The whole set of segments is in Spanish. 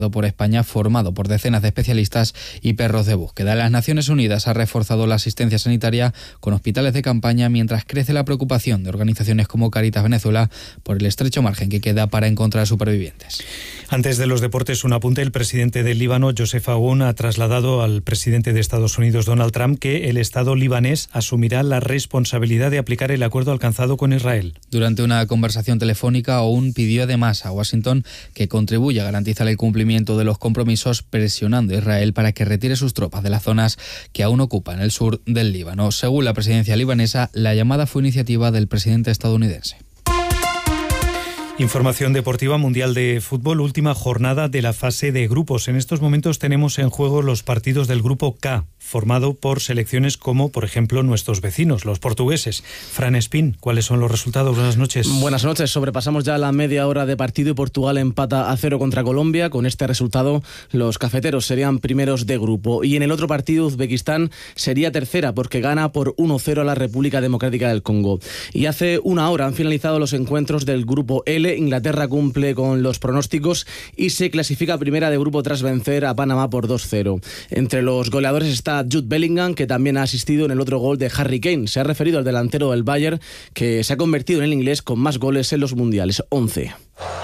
por España, formado por decenas de especialistas y perros de búsqueda. Las Naciones Unidas ha reforzado la asistencia sanitaria con hospitales de campaña, mientras crece la preocupación de organizaciones como Caritas Venezuela por el estrecho margen que queda para encontrar supervivientes. Antes de los deportes, un apunte. El presidente del Líbano, Joseph Aoun, ha trasladado al presidente de Estados Unidos, Donald Trump, que el Estado libanés asumirá la responsabilidad de aplicar el acuerdo alcanzado con Israel. Durante una conversación telefónica, Aoun pidió además a Washington que contribuya a garantizar el cumplimiento de los compromisos, presionando a Israel para que retire sus tropas de las zonas que aún ocupan el sur del Líbano. Según la presidencia libanesa, la llamada fue iniciativa del presidente estadounidense. Información deportiva. Mundial de Fútbol, última jornada de la fase de grupos. En estos momentos tenemos en juego los partidos del grupo K, formado por selecciones como, por ejemplo, nuestros vecinos, los portugueses. Fran Espín, ¿cuáles son los resultados? Buenas noches. Buenas noches. Sobrepasamos ya la media hora de partido y Portugal empata a 0 contra Colombia. Con este resultado, los cafeteros serían primeros de grupo. Y en el otro partido, Uzbekistán sería tercera porque gana por 1-0 a la República Democrática del Congo. Y hace una hora han finalizado los encuentros del grupo L. Inglaterra cumple con los pronósticos y se clasifica primera de grupo tras vencer a Panamá por 2-0. Entre los goleadores está Jude Bellingham, que también ha asistido en el otro gol de Harry Kane. Se ha referido al delantero del Bayern, que se ha convertido en el inglés con más goles en los mundiales, 11.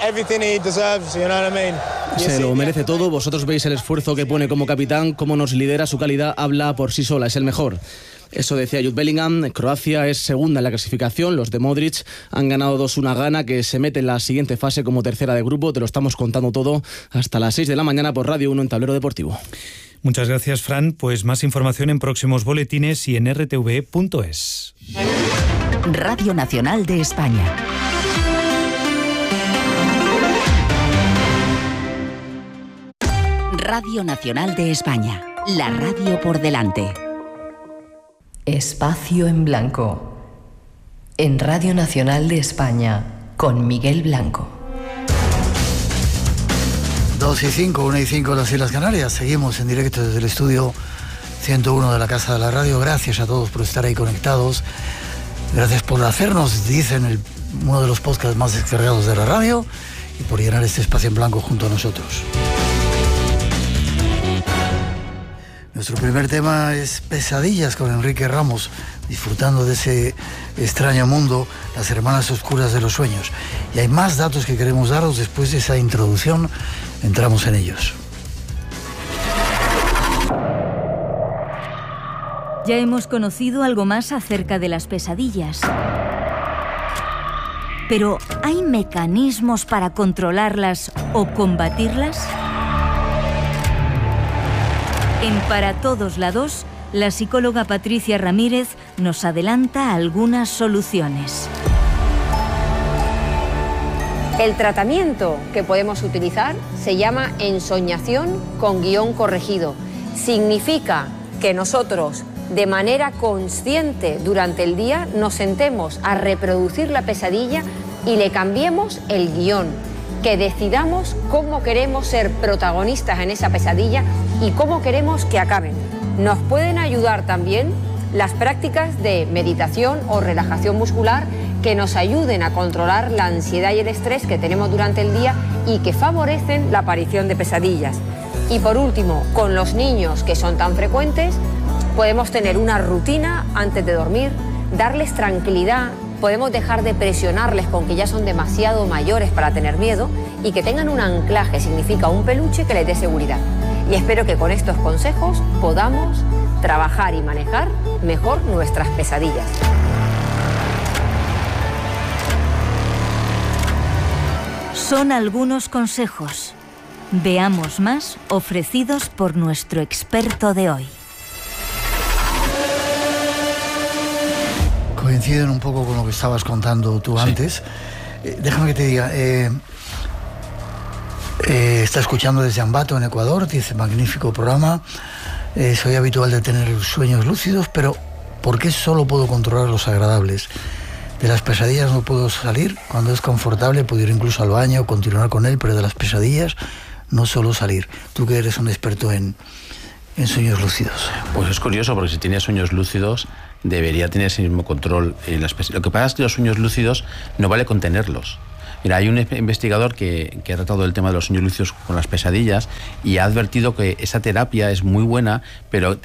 Se lo merece todo. Vosotros veis el esfuerzo que pone como capitán, cómo nos lidera, su calidad habla por sí sola, es el mejor. Eso decía Jude Bellingham. Croacia es segunda en la clasificación. Los de Modric han ganado 2-1 a Ghana, que se mete en la siguiente fase como tercera de grupo. Te lo estamos contando todo hasta las 6 de la mañana por Radio 1 en Tablero Deportivo. Muchas gracias, Fran. Pues más información en próximos boletines y en rtv.es. Radio Nacional de España. Radio Nacional de España. La radio por delante. Espacio en Blanco. En Radio Nacional de España, con Miguel Blanco. 2:05, 1:05 las Islas Canarias. Seguimos en directo desde el estudio 101 de la Casa de la Radio. Gracias a todos por estar ahí conectados. Gracias por hacernos, dicen, uno de los podcasts más descargados de la radio, y por llenar este espacio en blanco junto a nosotros. Nuestro primer tema es Pesadillas, con Enrique Ramos, disfrutando de ese extraño mundo, las hermanas oscuras de los sueños. Y hay más datos que queremos daros. Después de esa introducción, entramos en ellos. Ya hemos conocido algo más acerca de las pesadillas. Pero, ¿hay mecanismos para controlarlas o combatirlas? En Para Todos Lados, la psicóloga Patricia Ramírez nos adelanta algunas soluciones. El tratamiento que podemos utilizar se llama ensoñación con guión corregido. Significa que nosotros, de manera consciente durante el día, nos sentemos a reproducir la pesadilla y le cambiemos el guión. Que decidamos cómo queremos ser protagonistas en esa pesadilla y cómo queremos que acaben. Nos pueden ayudar también las prácticas de meditación o relajación muscular que nos ayuden a controlar la ansiedad y el estrés que tenemos durante el día y que favorecen la aparición de pesadillas. Y por último, con los niños, que son tan frecuentes, podemos tener una rutina antes de dormir, darles tranquilidad. Podemos dejar de presionarles con que ya son demasiado mayores para tener miedo y que tengan un anclaje, significa un peluche que les dé seguridad. Y espero que con estos consejos podamos trabajar y manejar mejor nuestras pesadillas. Son algunos consejos. Veamos más ofrecidos por nuestro experto de hoy. Coinciden un poco con lo que estabas contando tú antes. Déjame que te diga, está escuchando desde Ambato, en Ecuador, dice: magnífico programa, soy habitual de tener sueños lúcidos, pero ¿por qué solo puedo controlar los agradables? De las pesadillas no puedo salir. Cuando es confortable puedo ir incluso al baño, continuar con él, pero de las pesadillas no suelo salir. Tú, que eres un experto en sueños lúcidos. Pues es curioso, porque si tiene sueños lúcidos debería tener ese mismo control en las pesadillas. Lo que pasa es que los sueños lúcidos no vale contenerlos. Mira, hay un investigador que ha tratado el tema de los sueños lúcidos con las pesadillas y ha advertido que esa terapia es muy buena, pero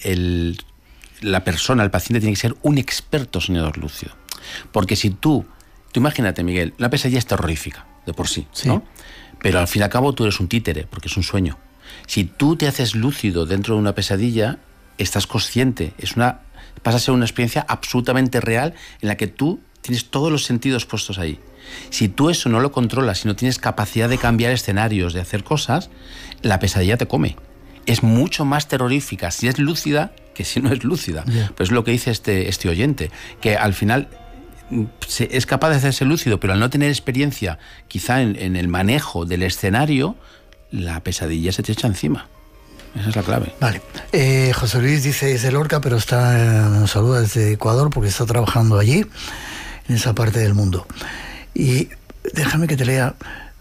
la persona, el paciente, tiene que ser un experto soñador lúcido. Porque si tú imagínate, Miguel, la pesadilla es terrorífica de por sí, ¿no? Pero al fin y al cabo tú eres un títere, porque es un sueño. Si tú te haces lúcido dentro de una pesadilla, estás consciente, pasa a ser una experiencia absolutamente real en la que tú tienes todos los sentidos puestos ahí. Si tú eso no lo controlas, si no tienes capacidad de cambiar escenarios, de hacer cosas, la pesadilla te come. Es mucho más terrorífica si es lúcida que si no es lúcida. Yeah. Pues es lo que dice este oyente, que al final es capaz de hacerse lúcido, pero al no tener experiencia quizá en el manejo del escenario, la pesadilla se te echa encima. Esa es la clave. Vale. José Luis dice es de Lorca, pero nos saluda desde Ecuador porque está trabajando allí, en esa parte del mundo. Y déjame que te lea.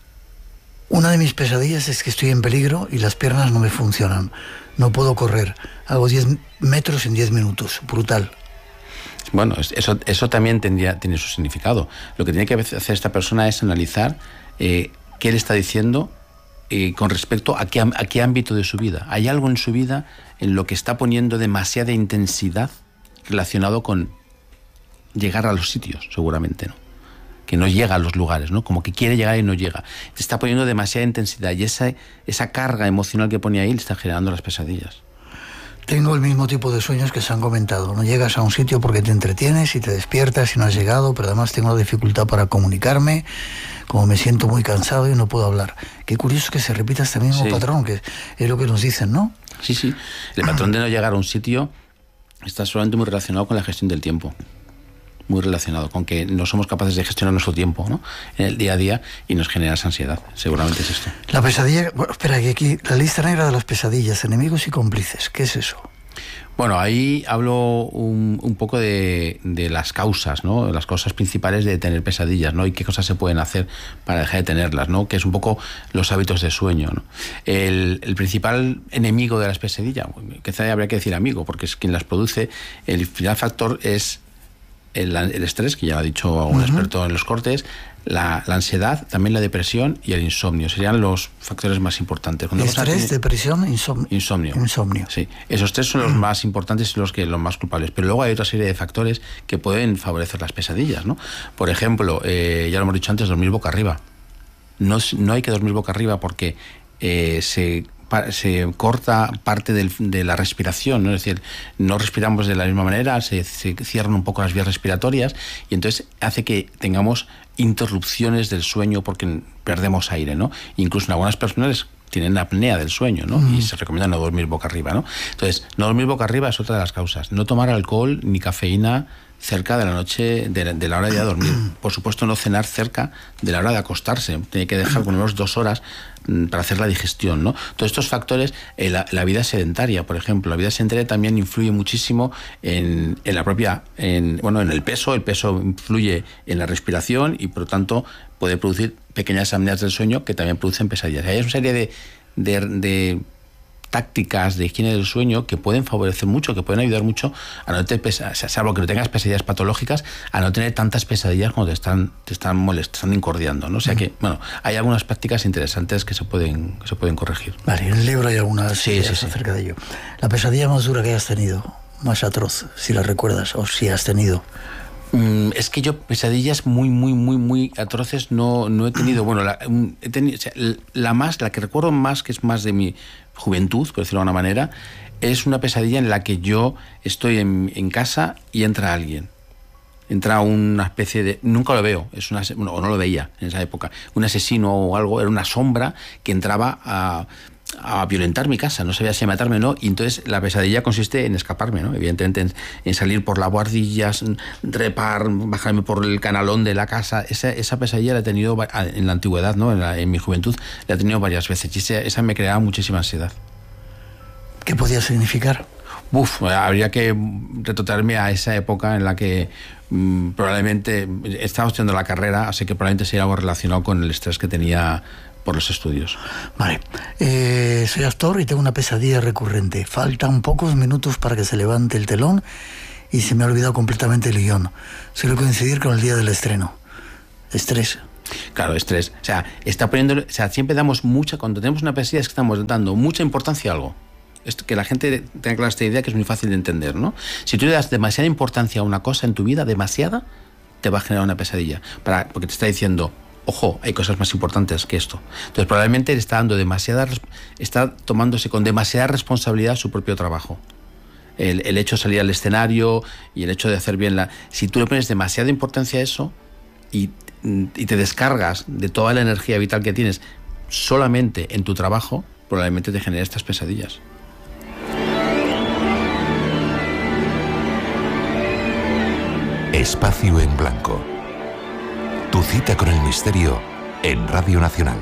Una de mis pesadillas es que estoy en peligro y las piernas no me funcionan. No puedo correr. Hago 10 metros en 10 minutos. Brutal. Bueno, eso también tiene su significado. Lo que tiene que hacer esta persona es analizar qué le está diciendo con respecto a qué ámbito de su vida. ¿Hay algo en su vida en lo que está poniendo demasiada intensidad relacionado con llegar a los sitios? Seguramente, ¿no? Que no llega a los lugares, ¿no? Como que quiere llegar y no llega. Te está poniendo demasiada intensidad y esa carga emocional que pone ahí le está generando las pesadillas. Tengo el mismo tipo de sueños que se han comentado. No llegas a un sitio porque te entretienes y te despiertas y no has llegado, pero además tengo la dificultad para comunicarme, como me siento muy cansado y no puedo hablar. Qué curioso que se repita este mismo patrón, que es lo que nos dicen, ¿no? Sí. El patrón de no llegar a un sitio está solamente muy relacionado con la gestión del tiempo. Muy relacionado con que no somos capaces de gestionar nuestro tiempo, ¿no? En el día a día, y nos genera esa ansiedad. Seguramente es esto. La pesadilla... Bueno, espera, que aquí la lista negra de las pesadillas, enemigos y cómplices. ¿Qué es eso? Bueno, ahí hablo un poco de las causas, ¿no? Las causas principales de tener pesadillas, ¿no? Y qué cosas se pueden hacer para dejar de tenerlas, ¿no? Que es un poco los hábitos de sueño, ¿no? El principal enemigo de las pesadillas, quizá habría que decir amigo, porque es quien las produce. El principal factor es el estrés, que ya lo ha dicho un experto en los cortes, la ansiedad, también la depresión y el insomnio. Serían los factores más importantes. Estrés, depresión, insomnio. Sí, esos tres son los más importantes y los más culpables. Pero luego hay otra serie de factores que pueden favorecer las pesadillas, ¿no? Por ejemplo, ya lo hemos dicho antes, dormir boca arriba. No hay que dormir boca arriba porque se corta parte de la respiración, ¿no? Es decir, no respiramos de la misma manera, se cierran un poco las vías respiratorias y entonces hace que tengamos interrupciones del sueño porque perdemos aire, ¿no? Incluso en algunas personas tienen apnea del sueño, ¿no? Y se recomienda no dormir boca arriba, ¿no? Entonces, no dormir boca arriba es otra de las causas. No tomar alcohol ni cafeína cerca de la noche, de la hora de ir a dormir. Por supuesto, no cenar cerca de la hora de acostarse. Tiene que dejar por lo menos 2 horas para hacer la digestión, ¿no? Todos estos factores, la vida sedentaria, por ejemplo. La vida sedentaria también influye muchísimo en la propia, en el peso. El peso influye en la respiración y, por lo tanto, puede producir pequeñas apneas del sueño que también producen pesadillas. Hay una serie de tácticas de higiene del sueño que pueden favorecer mucho, que pueden ayudar mucho a no tener salvo que no tengas pesadillas patológicas, a no tener tantas pesadillas cuando te están molestando, incordiando, ¿no? O sea que, bueno, hay algunas prácticas interesantes que se pueden corregir. Vale, en el libro hay algunas ideas acerca de ello. La pesadilla más dura que hayas tenido, más atroz, si la recuerdas o si has tenido. Es que yo pesadillas muy atroces no he tenido. Bueno, la que recuerdo más, que es más de mi juventud, por decirlo de alguna manera, es una pesadilla en la que yo estoy en casa y entra alguien. Entra una especie de... Nunca lo veo, o no lo veía en esa época. Un asesino o algo, era una sombra que entraba a violentar mi casa, no sabía si matarme o no, y entonces la pesadilla consiste en escaparme, ¿no? Evidentemente en salir por las buhardillas, trepar, bajarme por el canalón de la casa. Esa pesadilla la he tenido en la antigüedad, ¿no? En mi juventud la he tenido varias veces y esa me creaba muchísima ansiedad. ¿Qué podía significar? Habría que retrotraerme a esa época en la que probablemente estaba estudiando la carrera, así que probablemente sería algo relacionado con el estrés que tenía por los estudios. Vale. Soy actor y tengo una pesadilla recurrente. Faltan pocos minutos para que se levante el telón y se me ha olvidado completamente el guión. Suele coincidir con el día del estreno. Estrés. Claro, estrés. O sea, siempre damos cuando tenemos una pesadilla es que estamos dando mucha importancia a algo. Que la gente tenga clara esta idea, que es muy fácil de entender, ¿no? Si tú le das demasiada importancia a una cosa en tu vida, demasiada, te va a generar una pesadilla. Porque te está diciendo, ojo, hay cosas más importantes que esto. Entonces probablemente le está tomándose con demasiada responsabilidad su propio trabajo. El hecho de salir al escenario y el hecho de hacer bien si tú le pones demasiada importancia a eso y te descargas de toda la energía vital que tienes solamente en tu trabajo, probablemente te genere estas pesadillas. Espacio en Blanco. Tu cita con el misterio en Radio Nacional.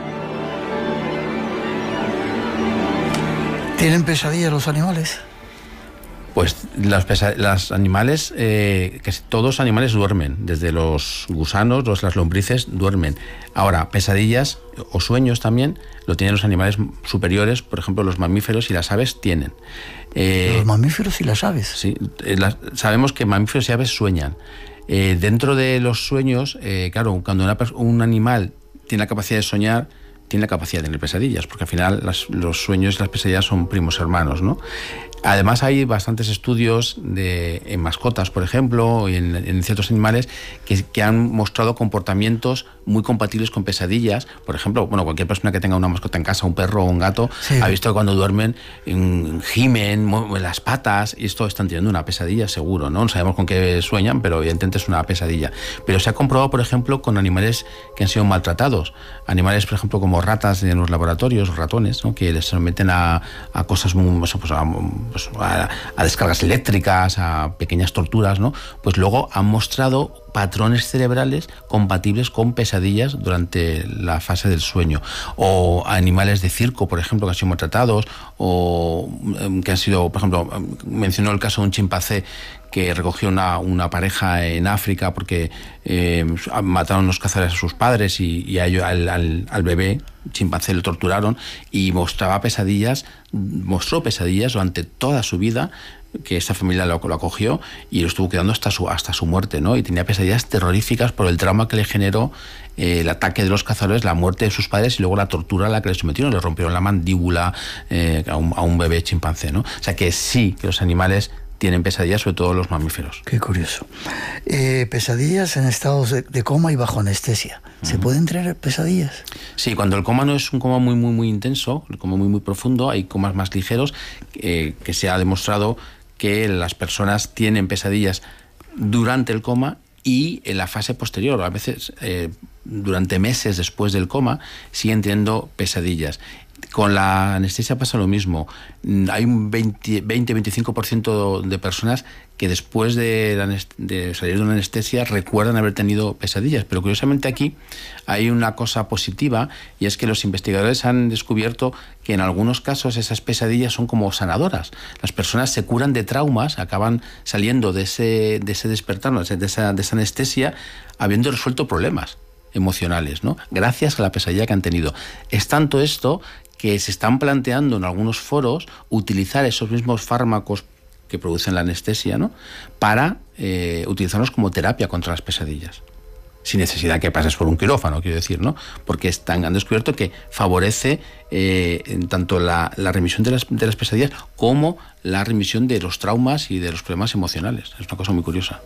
¿Tienen pesadillas los animales? Pues los animales, casi todos los animales duermen, desde los gusanos, las lombrices duermen. Ahora, pesadillas o sueños también lo tienen los animales superiores, por ejemplo, los mamíferos y las aves tienen. ¿Los mamíferos y las aves? Sí, sabemos que mamíferos y aves sueñan. Dentro de los sueños, claro, cuando un animal tiene la capacidad de soñar, tiene la capacidad de tener pesadillas, porque al final los sueños y las pesadillas son primos hermanos, ¿no? Además hay bastantes estudios en mascotas, por ejemplo, y en ciertos animales que han mostrado comportamientos muy compatibles con pesadillas. Por ejemplo, cualquier persona que tenga una mascota en casa, un perro o un gato, sí, ha visto que cuando duermen gimen, mueven las patas, y esto están teniendo una pesadilla seguro, ¿no? No sabemos con qué sueñan, pero evidentemente es una pesadilla. Pero se ha comprobado, por ejemplo, con animales que han sido maltratados. Animales, por ejemplo, como ratas en los laboratorios, ratones, ¿no? Que les someten a cosas muy... a descargas eléctricas, a pequeñas torturas, ¿no? Pues luego han mostrado patrones cerebrales compatibles con pesadillas durante la fase del sueño. O animales de circo, por ejemplo, que han sido maltratados, o que han sido, por ejemplo, mencionó el caso de un chimpancé que recogió una pareja en África porque mataron los cazadores a sus padres y a ellos, al bebé chimpancé lo torturaron, y mostró pesadillas durante toda su vida, que esta familia lo acogió y lo estuvo quedando hasta su muerte, ¿no? Y tenía pesadillas terroríficas por el trauma que le generó el ataque de los cazadores, la muerte de sus padres y luego la tortura a la que le sometieron, le rompieron la mandíbula a un bebé chimpancé, ¿no? O sea que sí, que los animales tienen pesadillas, sobre todo los mamíferos. Qué curioso. Pesadillas en estados de coma y bajo anestesia. ¿Se pueden tener pesadillas? Sí, cuando el coma no es un coma muy, muy, muy intenso, el coma muy, muy profundo, hay comas más ligeros, que se ha demostrado que las personas tienen pesadillas durante el coma y en la fase posterior. A veces, durante meses después del coma, siguen teniendo pesadillas. Con la anestesia pasa lo mismo. Hay un 20-25% de personas que después de salir de una anestesia recuerdan haber tenido pesadillas. Pero curiosamente aquí hay una cosa positiva, y es que los investigadores han descubierto que en algunos casos esas pesadillas son como sanadoras. Las personas se curan de traumas, acaban saliendo de ese despertar, de esa anestesia, habiendo resuelto problemas emocionales, ¿no? Gracias a la pesadilla que han tenido. Es tanto esto que se están planteando en algunos foros utilizar esos mismos fármacos que producen la anestesia, ¿no? Para utilizarlos como terapia contra las pesadillas, sin necesidad que pases por un quirófano, quiero decir, ¿no? Porque han descubierto que favorece tanto la remisión de las pesadillas como la remisión de los traumas y de los problemas emocionales. Es una cosa muy curiosa.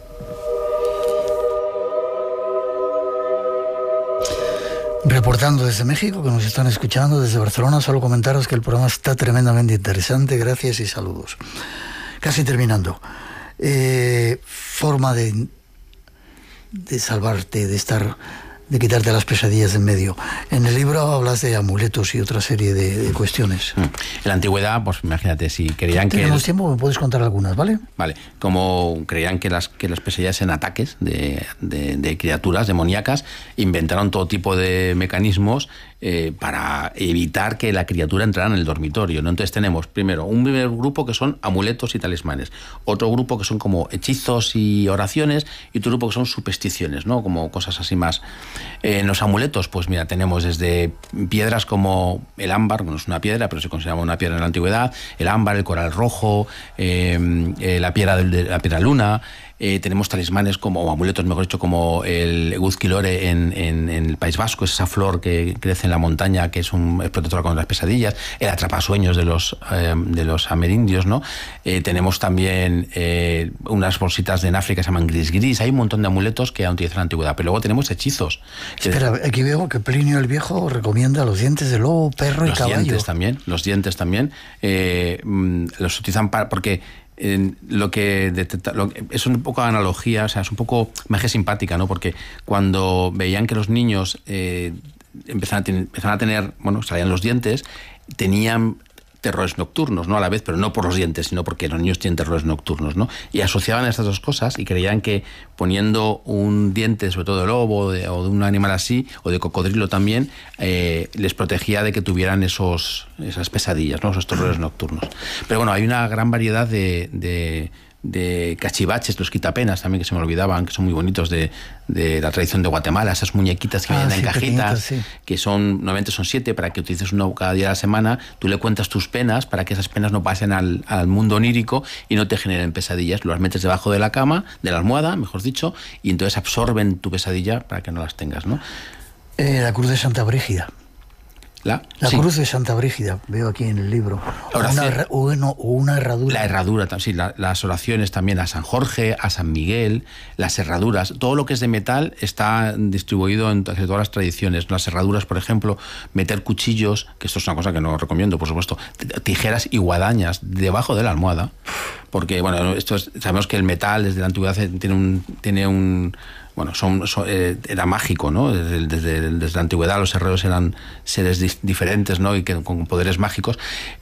Reportando desde México, que nos están escuchando desde Barcelona, solo comentaros que el programa está tremendamente interesante. Gracias y saludos. Casi terminando. Forma de salvarte, de quitarte las pesadillas de en medio. En el libro hablas de amuletos y otra serie de cuestiones. En la antigüedad, pues imagínate, si creían que... Tenemos tiempo, me puedes contar algunas, ¿vale? Vale, como creían que las pesadillas eran ataques de criaturas demoníacas, inventaron todo tipo de mecanismos para evitar que la criatura entrara en el dormitorio, ¿no? Entonces tenemos primero un primer grupo que son amuletos y talismanes, otro grupo que son como hechizos y oraciones, y otro grupo que son supersticiones, ¿no? Como cosas así más. En los amuletos, pues mira, tenemos desde piedras como el ámbar, no es una piedra, pero se consideraba una piedra en la antigüedad, el ámbar, el coral rojo, la piedra luna, tenemos talismanes o amuletos, mejor dicho, como el Eguzquilore en el País Vasco, es esa flor que crece en la montaña, que es protectora contra las pesadillas, el atrapasueños de los amerindios, ¿no? Tenemos también unas bolsitas en África que se llaman gris, hay un montón de amuletos que han utilizado en la antigüedad, pero luego tenemos hechizos. Espera, aquí veo que Plinio el Viejo recomienda los dientes de lobo, perro y caballo. Los dientes también los utilizan porque es un poco analogía, o sea, es un poco magia simpática, ¿no? Porque cuando veían que los niños empezaban a tener, salían los dientes, tenían terrores nocturnos, ¿no? A la vez, pero no por los dientes, sino porque los niños tienen terrores nocturnos, ¿no? Y asociaban estas dos cosas y creían que poniendo un diente, sobre todo de lobo o de un animal así, o de cocodrilo también, les protegía de que tuvieran esas pesadillas, ¿no? Esos terrores nocturnos. Pero bueno, hay una gran variedad de cachivaches, los quitapenas también, que se me olvidaban, que son muy bonitos, de la tradición de Guatemala, esas muñequitas que vienen en cajitas, que normalmente son 7, para que utilices uno cada día de la semana. Tú le cuentas tus penas para que esas penas no pasen al mundo onírico y no te generen pesadillas. Las metes debajo de la cama, de la almohada, mejor dicho, y entonces absorben tu pesadilla para que no las tengas, ¿no? La cruz de Santa Brígida. La cruz de Santa Brígida, veo aquí en el libro. Una herradura. La herradura, sí, las oraciones también a San Jorge, a San Miguel, las herraduras. Todo lo que es de metal está distribuido en todas las tradiciones. Las herraduras, por ejemplo, meter cuchillos, que esto es una cosa que no recomiendo, por supuesto, tijeras y guadañas debajo de la almohada, porque, bueno, sabemos que el metal desde la antigüedad tiene un era mágico, ¿no? Desde la antigüedad los herreros eran seres diferentes, ¿no? Y con poderes mágicos.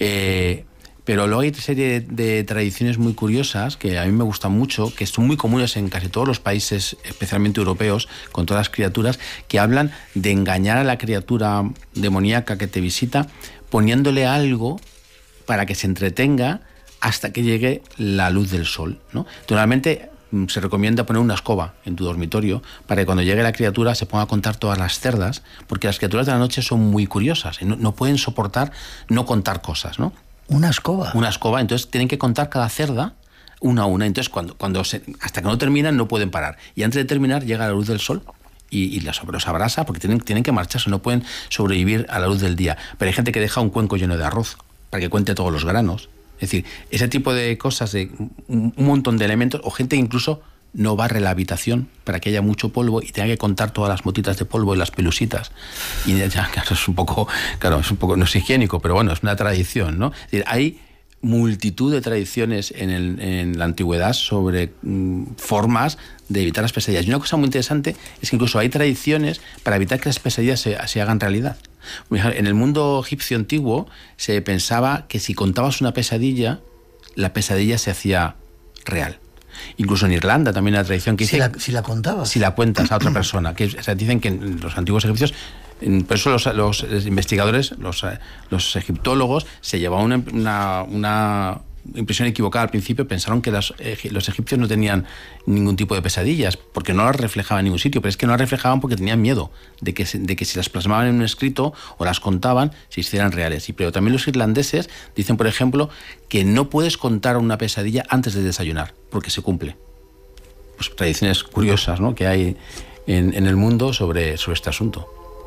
Pero luego hay una serie de tradiciones muy curiosas que a mí me gustan mucho, que son muy comunes en casi todos los países, especialmente europeos, con todas las criaturas, que hablan de engañar a la criatura demoníaca que te visita, poniéndole algo para que se entretenga hasta que llegue la luz del sol, ¿no? Normalmente se recomienda poner una escoba en tu dormitorio para que cuando llegue la criatura se ponga a contar todas las cerdas, porque las criaturas de la noche son muy curiosas y no pueden soportar no contar cosas, ¿no? ¿Una escoba? Una escoba, entonces tienen que contar cada cerda una a una, entonces hasta que no terminan no pueden parar, y antes de terminar llega la luz del sol y los abrasa, porque tienen que marcharse, no pueden sobrevivir a la luz del día. Pero hay gente que deja un cuenco lleno de arroz para que cuente todos los granos. Es decir, ese tipo de cosas, de un montón de elementos, o gente que incluso no barre la habitación para que haya mucho polvo y tenga que contar todas las motitas de polvo y las pelusitas. Y ya, claro, es un poco, no es higiénico, pero bueno, es una tradición, ¿no? Es decir, hay multitud de tradiciones en la antigüedad sobre formas de evitar las pesadillas. Y una cosa muy interesante es que incluso hay tradiciones para evitar que las pesadillas se hagan realidad. En el mundo egipcio antiguo se pensaba que si contabas una pesadilla, la pesadilla se hacía real. Incluso en Irlanda también hay una tradición que dice... Si la contabas. Si la cuentas a otra persona. Dicen que los antiguos egipcios... Por eso los investigadores, los egiptólogos, se llevaban una impresión equivocada al principio. Pensaron que los egipcios no tenían ningún tipo de pesadillas, porque no las reflejaban en ningún sitio, pero es que no las reflejaban porque tenían miedo de que si las plasmaban en un escrito o las contaban, se hicieran reales. Pero también los irlandeses dicen, por ejemplo, que no puedes contar una pesadilla antes de desayunar, porque se cumple. Pues tradiciones curiosas, ¿no?, que hay en el mundo sobre este asunto.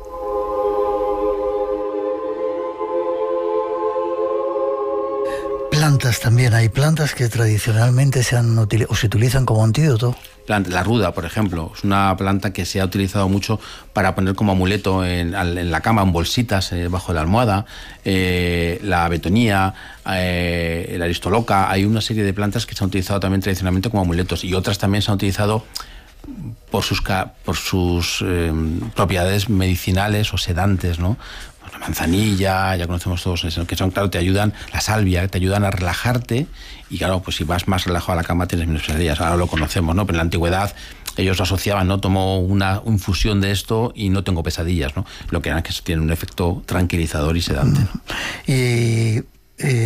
Plantas también, hay plantas que tradicionalmente se utilizan como antídoto. La ruda, por ejemplo, es una planta que se ha utilizado mucho para poner como amuleto en la cama, en bolsitas bajo la almohada. La betonía, la aristoloca, hay una serie de plantas que se han utilizado también tradicionalmente como amuletos, y otras también se han utilizado por sus propiedades medicinales o sedantes, ¿no? La manzanilla, ya conocemos todos, que son, claro, te ayudan, la salvia, te ayudan a relajarte, y claro, pues si vas más relajado a la cama tienes menos pesadillas. Ahora lo conocemos, ¿no? Pero en la antigüedad ellos lo asociaban, ¿no? Tomo una infusión de esto y no tengo pesadillas, ¿no? Lo que era que tiene un efecto tranquilizador y sedante, ¿no? Y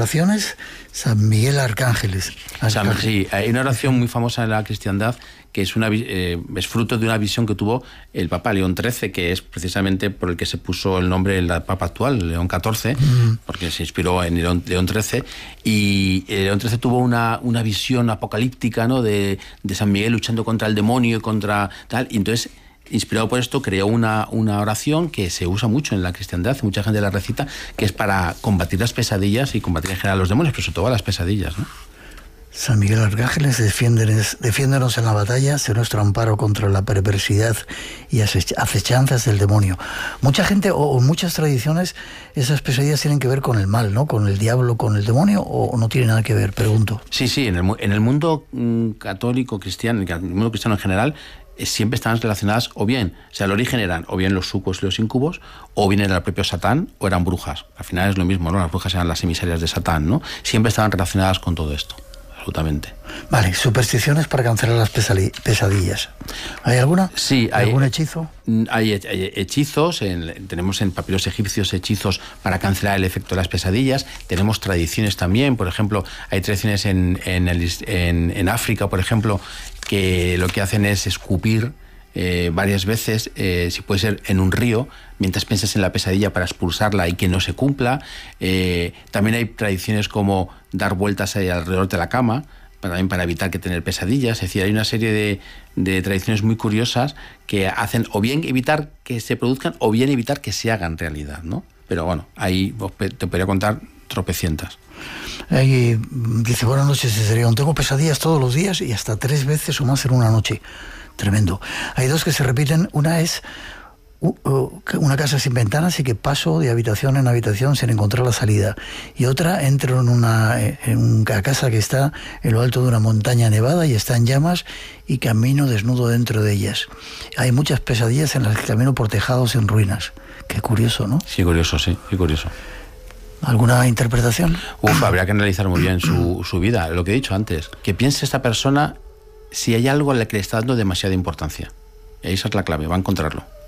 oraciones, San Miguel Arcángeles. Sí, hay una oración muy famosa en la cristiandad que es fruto de una visión que tuvo el Papa León XIII, que es precisamente por el que se puso el nombre del Papa actual, León XIV, porque se inspiró en León XIII, y León XIII tuvo una visión apocalíptica, ¿no?, de San Miguel luchando contra el demonio y contra tal, y entonces, inspirado por esto, creó una oración que se usa mucho en la cristiandad, mucha gente la recita, que es para combatir las pesadillas y combatir en general los demonios, pero sobre todo las pesadillas, ¿no? San Miguel Arcángeles, defiéndenos en la batalla, sé nuestro amparo contra la perversidad y acechanzas del demonio. Mucha gente, o muchas tradiciones, esas pesadillas tienen que ver con el mal, ¿no? Con el diablo, con el demonio, o no tiene nada que ver, pregunto. Sí, en el mundo católico, cristiano, en el mundo cristiano en general, siempre están relacionadas, o bien, o sea, el origen eran o bien los sucubos y los incubos, o bien era el propio Satán, o eran brujas. Al final es lo mismo, ¿no? Las brujas eran las emisarias de Satán, ¿no? Siempre estaban relacionadas con todo esto. Absolutamente. Vale, supersticiones para cancelar las pesadillas. ¿Hay alguna? Sí, hay. ¿Algún hechizo? Hay hechizos, tenemos en papiros egipcios hechizos para cancelar el efecto de las pesadillas. Tenemos tradiciones también, por ejemplo, hay tradiciones en África, por ejemplo, que lo que hacen es escupir varias veces, si puede ser en un río, mientras piensas en la pesadilla para expulsarla y que no se cumpla. También hay tradiciones como dar vueltas ahí alrededor de la cama, también para evitar que tener pesadillas. Es decir, hay una serie de tradiciones muy curiosas que hacen o bien evitar que se produzcan o bien evitar que se hagan realidad, ¿no? Pero bueno, ahí te podría contar tropecientas. Dice, buenas noches, Cesarión. Tengo pesadillas todos los días y hasta 3 veces o más en una noche. Tremendo. Hay 2 que se repiten. Una es una casa sin ventanas y que paso de habitación en habitación sin encontrar la salida. Y otra, entro en una casa que está en lo alto de una montaña nevada y está en llamas y camino desnudo dentro de ellas. Hay muchas pesadillas en las que camino por tejados en ruinas. Qué curioso, ¿no? Sí, curioso, sí, qué curioso. ¿Alguna interpretación? Habría que analizar muy bien su vida. Lo que he dicho antes, que piense esta persona si hay algo a la que le está dando demasiada importancia. Esa es la clave, va a encontrarlo.